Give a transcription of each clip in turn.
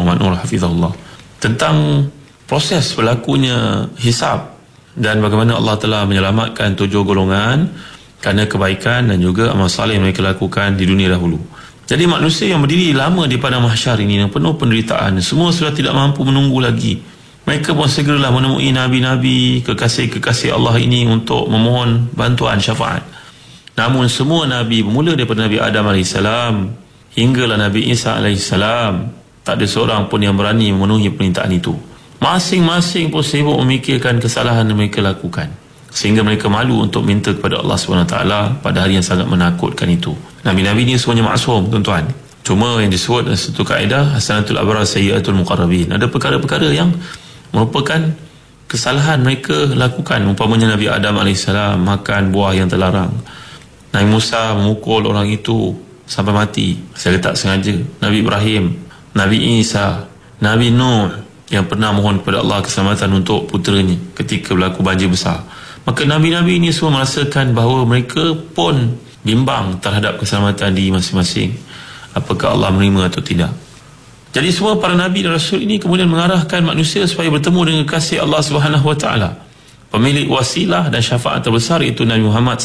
Muhammad Nur hafizahullah, tentang proses berlakunya hisab dan bagaimana Allah telah menyelamatkan 7 golongan kerana kebaikan dan juga amal saleh yang mereka lakukan di dunia dahulu. Jadi manusia yang berdiri lama di padang mahsyar ini yang penuh penderitaan, semua sudah tidak mampu menunggu lagi. Mereka pun segeralah menemui nabi-nabi, kekasih-kekasih Allah ini untuk memohon bantuan syafaat. Namun semua nabi, bermula daripada Nabi Adam AS hinggalah Nabi Isa AS, tak ada seorang pun yang berani memenuhi permintaan itu. Masing-masing pun sibuk memikirkan kesalahan yang mereka lakukan, sehingga mereka malu untuk minta kepada Allah SWT pada hari yang sangat menakutkan itu. Nabi-Nabi ini semuanya maksum, tuan-tuan. Cuma yang disebut dalam satu kaedah, hasanatul abrar sayyiatul muqarrabin. Ada perkara-perkara yang merupakan kesalahan mereka lakukan. Umpamanya Nabi Adam AS makan buah yang terlarang. Nabi Musa memukul orang itu sampai mati, saya tak sengaja. Nabi Ibrahim, Nabi Isa, Nabi Nuh yang pernah mohon kepada Allah keselamatan untuk puteranya ketika berlaku banjir besar. Maka Nabi-Nabi ini semua merasakan bahawa mereka pun bimbang terhadap keselamatan diri masing-masing, apakah Allah menerima atau tidak. Jadi semua para Nabi dan Rasul ini kemudian mengarahkan manusia supaya bertemu dengan kasih Allah SWT, pemilik wasilah dan syafaat terbesar, itu Nabi Muhammad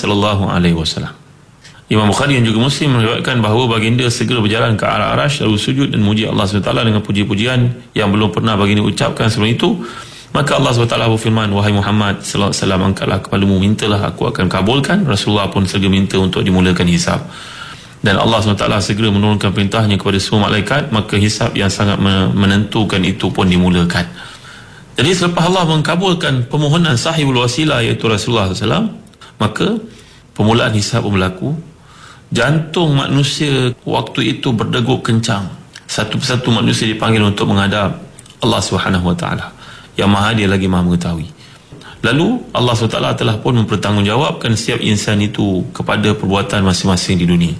SAW. Imam Bukhari dan juga Muslim meriwayatkan bahawa baginda segera berjalan ke arah Arash lalu sujud dan memuji Allah SWT dengan puji-pujian yang belum pernah baginda ucapkan sebelum itu. Maka Allah SWT berfirman, wahai Muhammad sallallahu alaihi wasallam, angkatlah kepalamu, mintalah, aku akan kabulkan. Rasulullah pun segera minta untuk dimulakan hisab. Dan Allah SWT segera menurunkan perintahnya kepada semua malaikat, maka hisab yang sangat menentukan itu pun dimulakan. Jadi selepas Allah mengkabulkan permohonan sahibul wasilah iaitu Rasulullah SAW, maka permulaan hisab berlaku. Jantung manusia waktu itu berdegup kencang. Satu persatu manusia dipanggil untuk menghadap Allah SWT yang maha dia lagi maha mengetahui. Lalu Allah SWT telah pun mempertanggungjawabkan setiap insan itu kepada perbuatan masing-masing di dunia.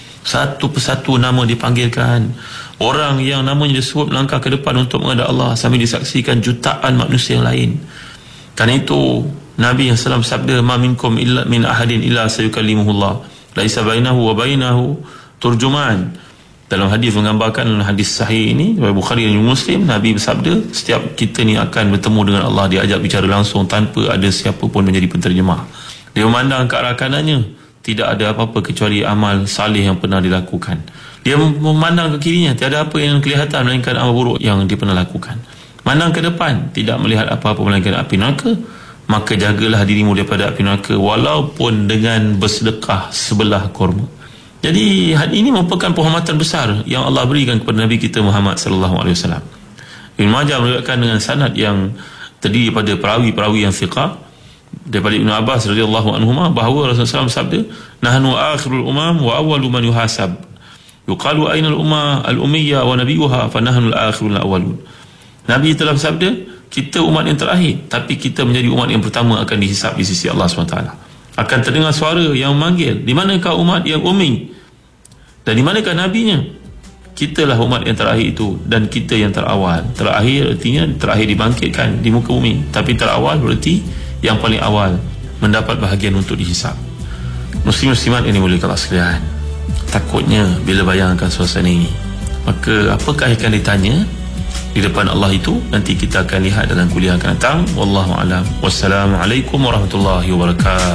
Satu persatu nama dipanggilkan. Orang yang namanya disebut melangkah ke depan untuk menghadap Allah sambil disaksikan jutaan manusia yang lain. Karena itu Nabi yang salam sabda, ma minkum illa min ahadin illa sayukallimuhullah laisa bainahu wa bainahu turjuman. Dalam hadis menggambarkan, dalam hadis sahih ini dari Bukhari dan Muslim, Nabi bersabda, setiap kita ni akan bertemu dengan Allah, diajak bicara langsung tanpa ada siapa pun menjadi penterjemah. Dia memandang ke arah kanannya, tidak ada apa-apa kecuali amal salih yang pernah dilakukan. Dia memandang ke kirinya, tiada apa yang kelihatan melainkan amal buruk yang dia pernah lakukan. Mandang ke depan, tidak melihat apa-apa melainkan api neraka. Maka jagalah dirimu daripada api neraka walaupun dengan bersedekah sebelah korma. Jadi ini merupakan penghormatan besar yang Allah berikan kepada Nabi kita Muhammad sallallahu alaihi wasallam. Ibn Majah meriwayatkan dengan sanad yang terdiri pada perawi-perawi yang thiqah daripada Ibn Abbas radhiyallahu anhuma bahawa Rasulullah SAW sabda, nahnu akhirul umam wa awwalu man yuhasab. Yuqalu aina al-umma al-ummiyya wa nabiyuha fa nahnu al-akhirul awwalun. Nabi telah bersabda, kita umat yang terakhir, tapi kita menjadi umat yang pertama akan dihisab di sisi Allah SWT. Akan terdengar suara yang memanggil, di manakah umat yang ummi dan di manakah nabinya? Kitalah umat yang terakhir itu dan kita yang terawal. Terakhir artinya terakhir dibangkitkan di muka bumi, tapi terawal berarti yang paling awal mendapat bahagian untuk dihisab. Muslim-muslimat yang dimuliakan Allah sekalian, takutnya bila bayangkan suasana ini, maka apakah yang akan ditanya di depan Allah itu? Nanti kita akan lihat dalam kuliah akan datang. Wallahu a'lam. Wassalamualaikum warahmatullahi wabarakatuh.